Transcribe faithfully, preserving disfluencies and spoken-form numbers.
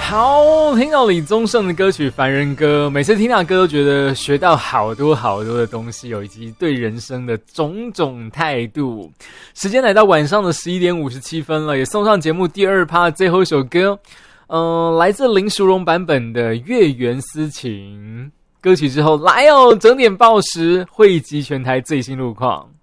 好，听到李宗盛的歌曲《凡人歌》，每次听到歌都觉得学到好多好多的东西，以及对人生的种种态度。时间来到晚上的十一点五十七分了，也送上节目第二趴最后一首歌，嗯、呃，来自林淑荣版本的《月圆思情》。歌曲之后来哦，整点报时汇集全台最新路况。